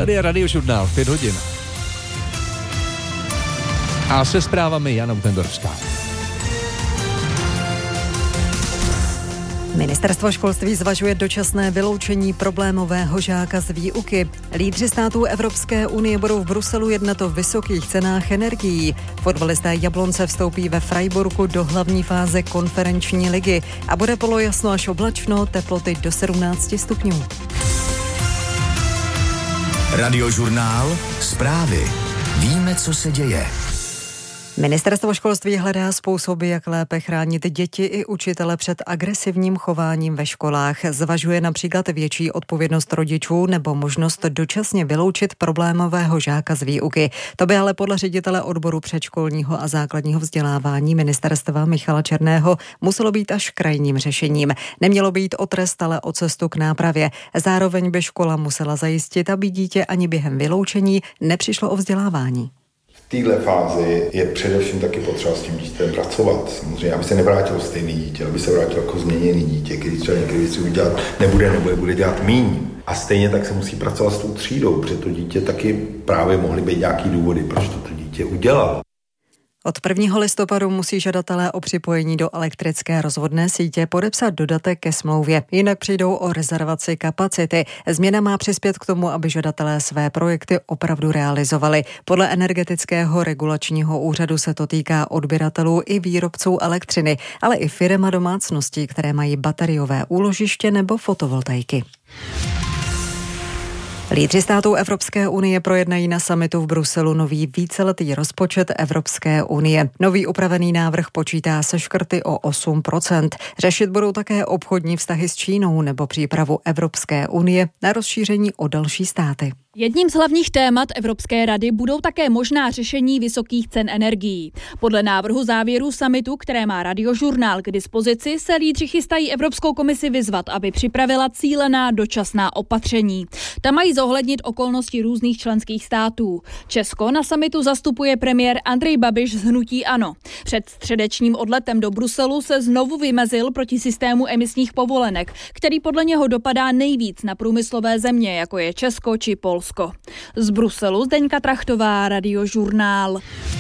Tady je Radiožurnál, 5 hodin. A se zprávami Jana Utendorská. Ministerstvo školství zvažuje dočasné vyloučení problémového žáka z výuky. Lídři států Evropské unie budou v Bruselu jednat o vysokých cenách energií. Fotbalisté Jablonce vstoupí ve Freiburgu do hlavní fáze konferenční ligy a bude polojasno až oblačno, teploty do 17 stupňů. Radiožurnál, zprávy. Víme, co se děje. Ministerstvo školství hledá způsoby, jak lépe chránit děti i učitele před agresivním chováním ve školách. Zvažuje například větší odpovědnost rodičů nebo možnost dočasně vyloučit problémového žáka z výuky. To by ale podle ředitele odboru předškolního a základního vzdělávání ministerstva Michala Černého muselo být až krajním řešením. Nemělo být o trest, ale o cestu k nápravě. Zároveň by škola musela zajistit, aby dítě ani během vyloučení nepřišlo o vzdělávání. V téhle fázi je především taky potřeba s tím dítětem pracovat. Samozřejmě, aby se nevrátilo stejný dítě, aby se vrátilo jako změněný dítě, který třeba některé věci udělat nebude, nebo je bude dělat míň. A stejně tak se musí pracovat s tou třídou, protože to dítě taky právě mohly být nějaký důvody, proč to dítě udělalo. Od 1. listopadu musí žadatelé o připojení do elektrické rozvodné sítě podepsat dodatek ke smlouvě, jinak přijdou o rezervaci kapacity. Změna má přispět k tomu, aby žadatelé své projekty opravdu realizovali. Podle Energetického regulačního úřadu se to týká odběratelů i výrobců elektřiny, ale i firem a domácností, které mají bateriové úložiště nebo fotovoltaiky. Lídři států Evropské unie projednají na summitu v Bruselu nový víceletý rozpočet Evropské unie. Nový upravený návrh počítá se škrty o 8%. Řešit budou také obchodní vztahy s Čínou nebo přípravu Evropské unie na rozšíření o další státy. Jedním z hlavních témat Evropské rady budou také možná řešení vysokých cen energií. Podle návrhu závěrů summitu, které má Radiožurnál k dispozici, se lídři chystají Evropskou komisi vyzvat, aby připravila cílená dočasná opatření. Ta mají zohlednit okolnosti různých členských států. Česko na summitu zastupuje premiér Andrej Babiš z hnutí ANO. Před středečním odletem do Bruselu se znovu vymezil proti systému emisních povolenek, který podle něho dopadá nejvíc na průmyslové země, jako je Česko či Polsko. Z Bruselu Zdeňka Trachtová, Radiožurnál.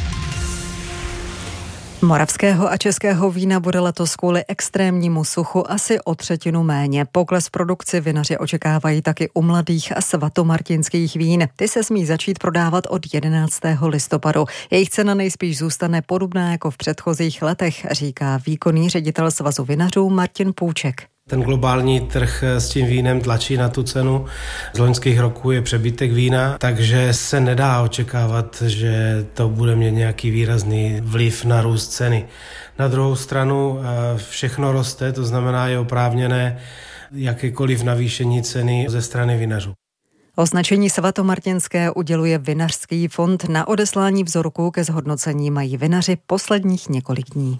Moravského a českého vína bude letos kvůli extrémnímu suchu asi o 1/3 méně. Pokles produkci vinaři očekávají taky u mladých a svatomartinských vín. Ty se smí začít prodávat od 11. listopadu. Jejich cena nejspíš zůstane podobná jako v předchozích letech, říká výkonný ředitel Svazu vinařů Martin Půček. Ten globální trh s tím vínem tlačí na tu cenu. Z loňských roků je přebytek vína, takže se nedá očekávat, že to bude mít nějaký výrazný vliv na růst ceny. Na druhou stranu všechno roste, to znamená je oprávněné jakékoliv navýšení ceny ze strany vinařů. Označení svatomartinské uděluje Vinařský fond. Na odeslání vzorků ke zhodnocení mají vinaři posledních několik dní.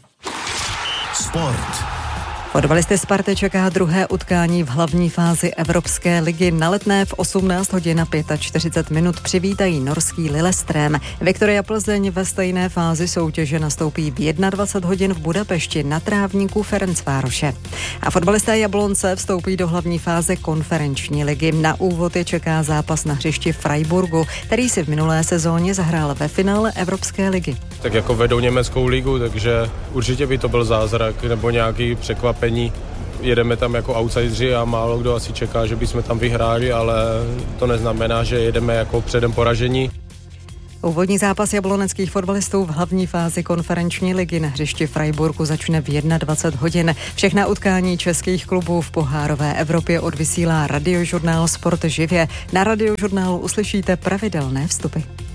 Sport. Fotbalisty Sparty čeká druhé utkání v hlavní fázi Evropské ligy. Na Letné v 18 hodin a 45 minut přivítají norský Lillestrøm. Viktoria Plzeň ve stejné fázi soutěže nastoupí v 21 hodin v Budapešti na trávníku Ferencvároše. A fotbalisté Jablonce vstoupí do hlavní fáze konferenční ligy. Na úvod je čeká zápas na hřišti Freiburgu, který si v minulé sezóně zahrál ve finále Evropské ligy. Tak jako vedou německou ligu, takže určitě by to byl zázrak nebo nějaký překvapení. Jedeme tam jako outsideri a málo kdo asi čeká, že bychom tam vyhráli, ale to neznamená, že jedeme jako předem poražení. Úvodní zápas jabloneckých fotbalistů v hlavní fázi konferenční ligy na hřišti Freiburgu začne v 21 hodin. Všechna utkání českých klubů v pohárové Evropě odvysílá Radiožurnál Sport živě. Na Radiožurnálu uslyšíte pravidelné vstupy.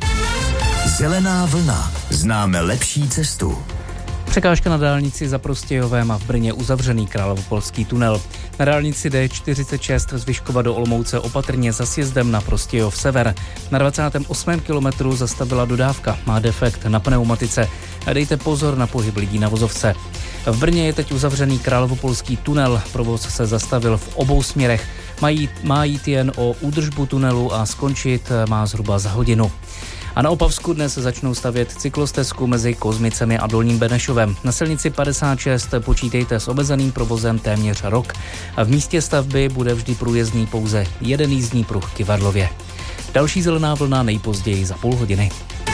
Zelená vlna. Známe lepší cestu. Překážka na dálnici za Prostějovem a v Brně uzavřený Královopolský tunel. Na dálnici D46 z Vyškova do Olomouce opatrně za sjezdem na Prostějov sever. Na 28. kilometru zastavila dodávka, má defekt na pneumatice. A dejte pozor na pohyb lidí na vozovce. V Brně je teď uzavřený Královopolský tunel, provoz se zastavil v obou směrech. Má jít jen o údržbu tunelu a skončit má zhruba za hodinu. A na Opavsku dnes začnou stavět cyklostezku mezi Kozmicemi a Dolním Benešovem. Na silnici 56 počítejte s omezeným provozem téměř rok. A v místě stavby bude vždy průjezdný pouze jeden jízdní pruh k Kyvadlově. Další zelená vlna nejpozději za půl hodiny.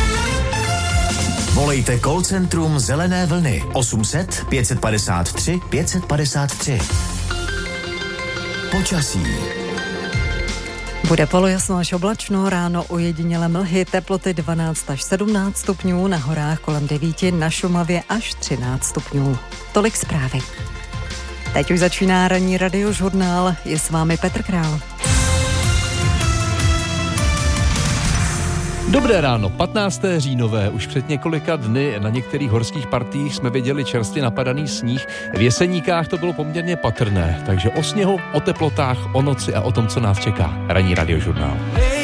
Volejte call centrum Zelené vlny 800 553 553. Počasí. Bude polojasno až oblačno, ráno ojediněle mlhy, teploty 12 až 17 stupňů, na horách kolem 9, na Šumavě až 13 stupňů. Tolik zprávy. Teď už začíná ranní radiožurnál, je s vámi Petr Král. Dobré ráno, 15. říjnové. Už před několika dny na některých horských partiích jsme viděli čerstvě napadaný sníh. V Jeseníkách to bylo poměrně patrné, takže o sněhu, o teplotách, o noci a o tom, co nás čeká. Ranní radiožurnál.